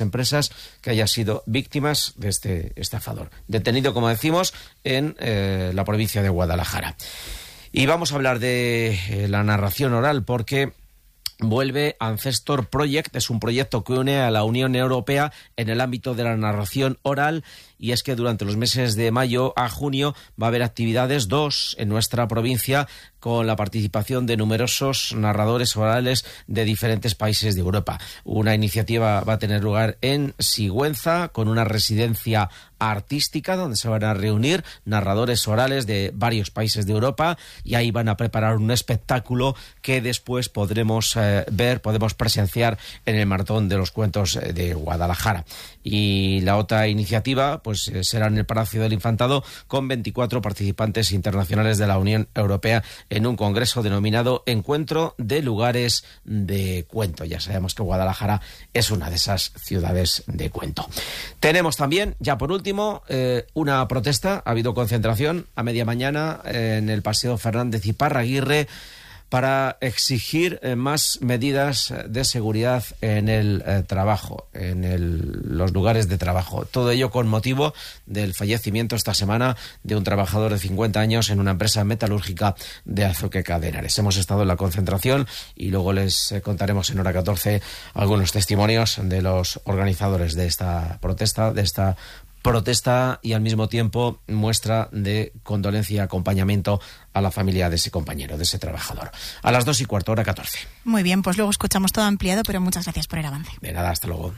empresas que hayan sido víctimas de este estafador. Detenido, como decimos, en la provincia de Guadalajara. Y vamos a hablar de la narración oral porque vuelve Ancestor Project. Es un proyecto que une a la Unión Europea en el ámbito de la narración oral, y es que durante los meses de mayo a junio va a haber actividades, 2 en nuestra provincia, con la participación de numerosos narradores orales de diferentes países de Europa. Una iniciativa va a tener lugar en Sigüenza, con una residencia artística donde se van a reunir narradores orales de varios países de Europa, y ahí van a preparar un espectáculo que después podremos podemos presenciar en el Maratón de los Cuentos de Guadalajara. Y la otra iniciativa pues será en el Palacio del Infantado, con 24 participantes internacionales de la Unión Europea en un congreso denominado Encuentro de Lugares de Cuento. Ya sabemos que Guadalajara es una de esas ciudades de cuento. Tenemos también, ya por último, una protesta. Ha habido concentración a media mañana en el Paseo Fernández y Parraguirre para exigir más medidas de seguridad en el trabajo, los lugares de trabajo. Todo ello con motivo del fallecimiento esta semana de un trabajador de 50 años en una empresa metalúrgica de Azuqueca de Henares. Hemos estado en la concentración y luego les contaremos en hora 14 algunos testimonios de los organizadores de esta protesta y al mismo tiempo muestra de condolencia y acompañamiento a la familia de ese compañero, de ese trabajador. A las 2:15, hora 14. Muy bien, pues luego escuchamos todo ampliado, pero muchas gracias por el avance. De nada, hasta luego.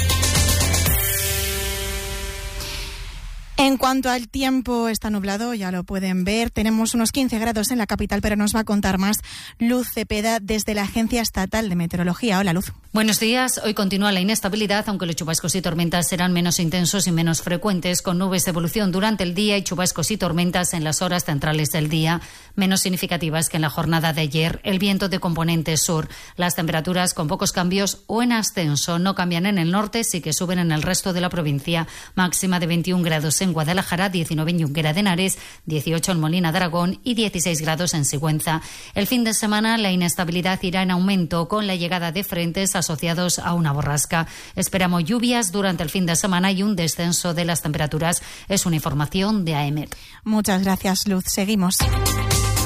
En cuanto al tiempo, está nublado, ya lo pueden ver. Tenemos unos 15 grados en la capital, pero nos va a contar más Luz Cepeda desde la Agencia Estatal de Meteorología. Hola, Luz. Buenos días. Hoy continúa la inestabilidad, aunque los chubascos y tormentas serán menos intensos y menos frecuentes, con nubes de evolución durante el día y chubascos y tormentas en las horas centrales del día, menos significativas que en la jornada de ayer. El viento de componente sur. Las temperaturas con pocos cambios o en ascenso. No cambian en el norte, sí que suben en el resto de la provincia. Máxima de 21 grados en Guadalajara, 19 en Junquera de Henares, 18 en Molina de Aragón y 16 grados en Sigüenza. El fin de semana la inestabilidad irá en aumento con la llegada de frentes asociados a una borrasca. Esperamos lluvias durante el fin de semana y un descenso de las temperaturas. Es una información de AEMET. Muchas gracias, Luz. Seguimos.